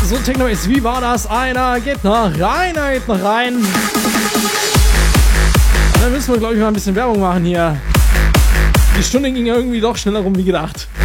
So Techno ist, wie war das? Einer geht noch rein, einer geht noch rein. Und dann müssen wir, glaube ich, mal ein bisschen Werbung machen hier. Die Stunde ging irgendwie doch schneller rum wie gedacht.